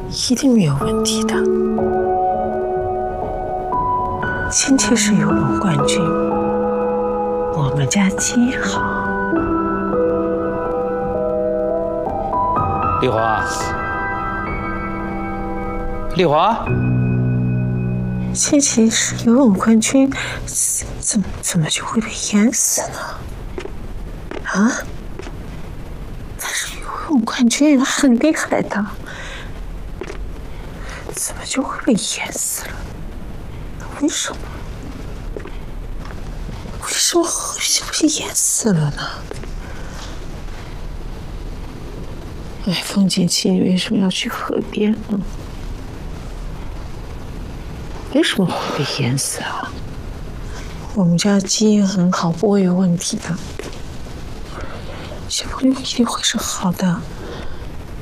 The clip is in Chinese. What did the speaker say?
一定没有问题的。亲戚是游泳冠军，我们家鸡好。 丽华，丽华， 亲戚是游泳冠军，怎么就会被淹死呢？啊？他是游泳冠军，很厉害的，怎么就会被淹死了？为什么？为什么会淹死了呢？哎，风景期你为什么要去河边呢？为什么会被淹死啊？我们家基因很好，不会有问题的。小朋友一定会是好的。